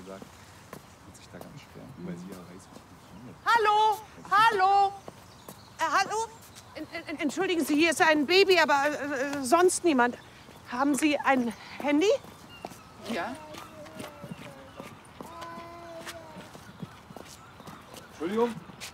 gesagt, tut sich da ganz schwer, weil sie ja weiß, wie es funktioniert. Hallo, hallo, hallo. Entschuldigen Sie, hier ist ein Baby, aber sonst niemand. Haben Sie ein Handy? Ja? Entschuldigung,